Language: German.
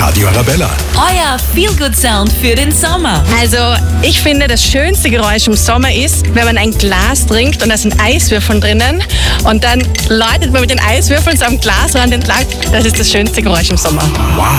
Radio Arabella. Euer Feel-Good-Sound für den Sommer. Also, ich finde, das schönste Geräusch im Sommer ist, wenn man ein Glas trinkt und da sind Eiswürfeln drinnen und dann läutet man mit den Eiswürfeln so am Glasrand entlang. Das ist das schönste Geräusch im Sommer. Wow.